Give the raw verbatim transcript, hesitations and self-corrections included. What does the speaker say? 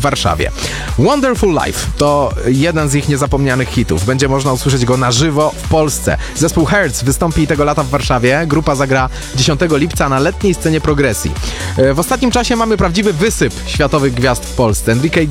Warszawie. Wonderful Life to jeden z ich niezapomnianych hitów. Będzie można usłyszeć go na żywo w Polsce. Zespół Hertz wystąpi tego lata w Warszawie. Grupa zagra dziesiątego lipca na letniej scenie Progresji. W ostatnim czasie mamy prawdziwy wysyp światowych gwiazd w Polsce. Enrique